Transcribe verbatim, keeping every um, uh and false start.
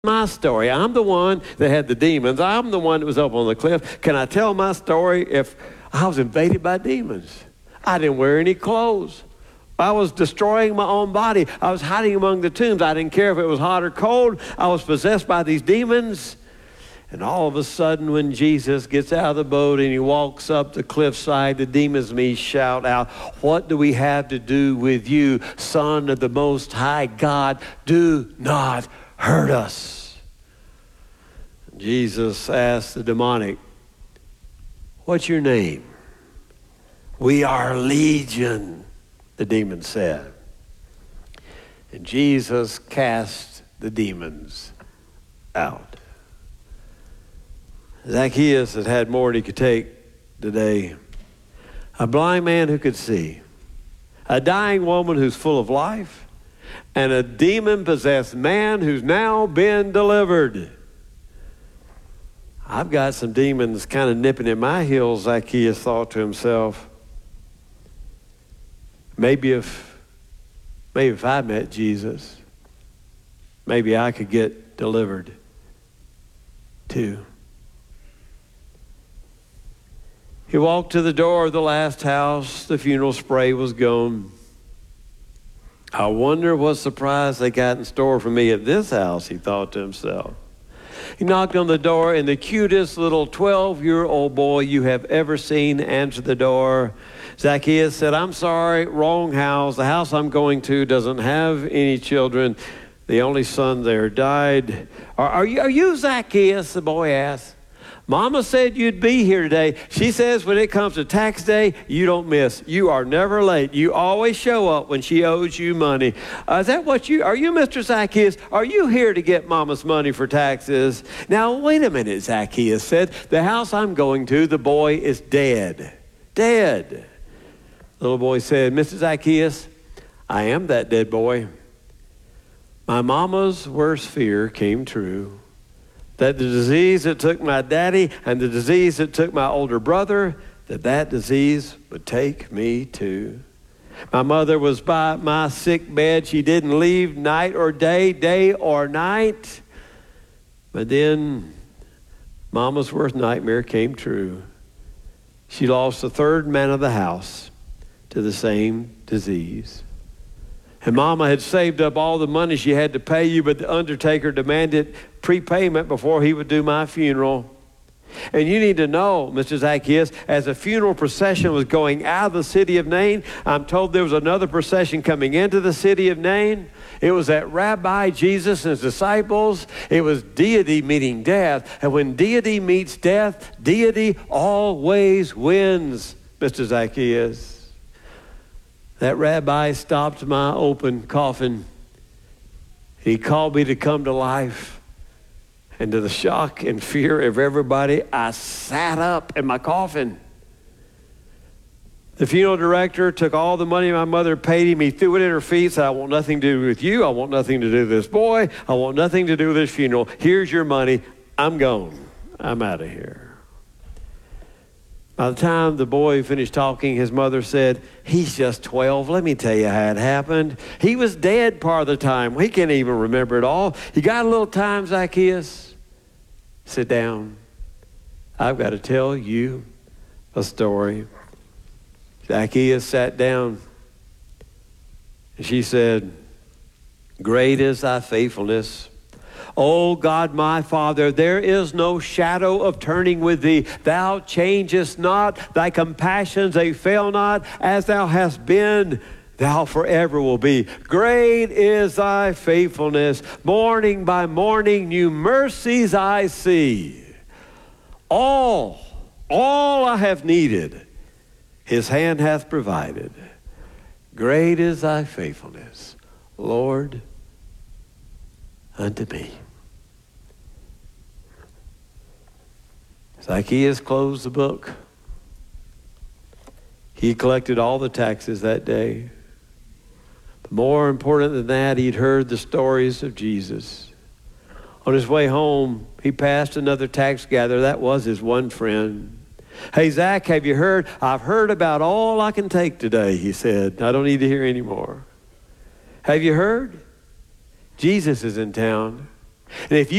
My story. I'm the one that had the demons. I'm the one that was up on the cliff. Can I tell my story? If I was invaded by demons, I didn't wear any clothes. I was destroying my own body. I was hiding among the tombs. I didn't care if it was hot or cold. I was possessed by these demons. And all of a sudden, when Jesus gets out of the boat and he walks up the cliffside, the demons and me shout out, "What do we have to do with you, Son of the Most High God? Do not hurt us." Jesus asked the demonic, "What's your name?" "We are Legion," the demon said. And Jesus cast the demons out. Zacchaeus had had more than he could take today. A blind man who could see, a dying woman who's full of life, and a demon-possessed man who's now been delivered. I've got some demons kind of nipping at my heels, Zacchaeus thought to himself. Maybe if, maybe if I met Jesus, maybe I could get delivered too. He walked to the door of the last house. The funeral spray was gone. I wonder what surprise they got in store for me at this house, he thought to himself. He knocked on the door, and the cutest little twelve-year-old boy you have ever seen answered the door. Zacchaeus said, "I'm sorry, wrong house. The house I'm going to doesn't have any children. The only son there died." Are, are, you, are you Zacchaeus?" the boy asked. "Mama said you'd be here today. She says when it comes to tax day, you don't miss. You are never late. You always show up when she owes you money." Uh, is that what you, are you Mister Zacchaeus? Are you here to get Mama's money for taxes? "Now, wait a minute," Zacchaeus said. "The house I'm going to, the boy is dead. Dead." The little boy said, "Mister Zacchaeus, I am that dead boy. My mama's worst fear came true. That the disease that took my daddy and the disease that took my older brother, that that disease would take me too. My mother was by my sick bed. She didn't leave night or day, day or night. But then Mama's worst nightmare came true. She lost the third man of the house to the same disease. And Mama had saved up all the money she had to pay you, but the undertaker demanded prepayment before he would do my funeral. And you need to know, Mister Zacchaeus, as the funeral procession was going out of the city of Nain, I'm told there was another procession coming into the city of Nain. It was that Rabbi Jesus and his disciples. It was deity meeting death. And when deity meets death, deity always wins, Mister Zacchaeus. That rabbi stopped my open coffin. He called me to come to life. And to the shock and fear of everybody, I sat up in my coffin. The funeral director took all the money my mother paid him. He threw it at her feet, said, "I want nothing to do with you. I want nothing to do with this boy. I want nothing to do with this funeral. Here's your money. I'm gone. I'm out of here." By the time the boy finished talking, his mother said, "He's just twelve. Let me tell you how it happened. He was dead part of the time. He can't even remember it all. You got a little time, Zacchaeus? Sit down. I've got to tell you a story." Zacchaeus sat down, and she said, "Great is thy faithfulness. O God, my Father, there is no shadow of turning with thee. Thou changest not. Thy compassions, they fail not. As thou hast been, thou forever will be. Great is thy faithfulness. Morning by morning, new mercies I see. All, all I have needed, his hand hath provided. Great is thy faithfulness, Lord, unto me." Zacchaeus closed the book. He collected all the taxes that day. But more important than that, he'd heard the stories of Jesus. On his way home, he passed another tax gatherer. That was his one friend. "Hey, Zach, have you heard? I've heard about all I can take today," he said. "I don't need to hear any more." "Have you heard? Jesus is in town. And if you